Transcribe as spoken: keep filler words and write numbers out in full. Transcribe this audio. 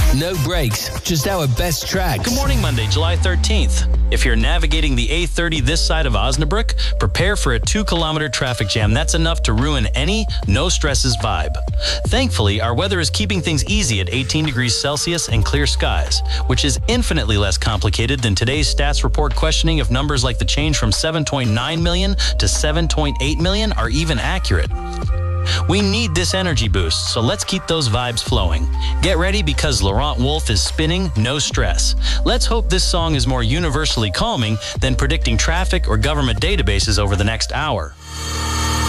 No breaks, just our best tracks. Good morning, Monday, July thirteenth. If you're navigating the A thirty this side of Osnabrück, prepare for a two-kilometer traffic jam. That's enough to ruin any no stresses vibe. Thankfully, our weather is keeping things easy at eighteen degrees Celsius and clear skies, which is infinitely less complicated than today's stats report questioning if numbers like the change from seven point nine million to seven point eight million are even accurate. We need this energy boost, so let's keep those vibes flowing. Get ready because Laurent Wolf is spinning No Stress. Let's hope this song is more universally calming than predicting traffic or government databases over the next hour.